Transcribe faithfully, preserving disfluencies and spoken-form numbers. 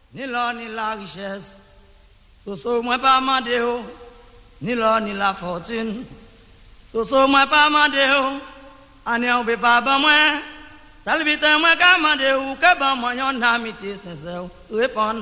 ni l'or ni la richesse. Soso moi pas mandé oh, ni l'or ni la fortune. Soso moi pas mandé oh, ane on peut pas ban moi. Salvite moi ka mandé ou que ban moi yon amitié sincère. Répondre